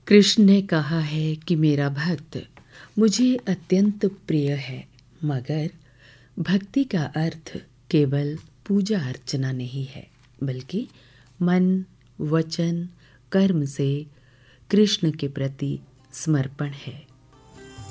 कृष्ण ने कहा है कि मेरा भक्त मुझे अत्यंत प्रिय है, मगर भक्ति का अर्थ केवल पूजा अर्चना नहीं है, बल्कि मन, वचन, कर्म से कृष्ण के प्रति समर्पण है।